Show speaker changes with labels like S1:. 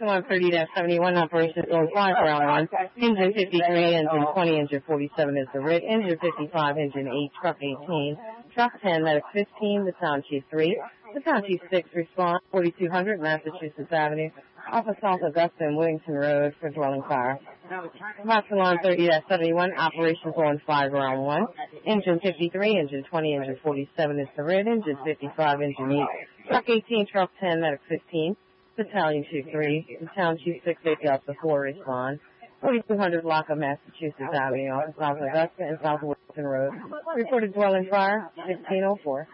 S1: 130-71, operations on 5, round 1. Engine 53, engine 20, engine 47 is the rig. Engine 55, engine 8, truck 18, truck 10, medic 15, the town chief 3. The town chief 6, response 4200 Massachusetts Avenue, off of South Augusta and Williamson Road for dwelling fire. Epsilon 30-71, operations on 5, round 1. Engine 53, engine 20, engine 47 is the red. Engine 55, engine 8, truck 18, truck 10, medic 15. Battalion Chief 3, the town chief 6, Officer 4, respond. 4200 Lockham, Massachusetts Avenue, off of South Augusta and South Williamson Road. Reported dwelling fire, 1604.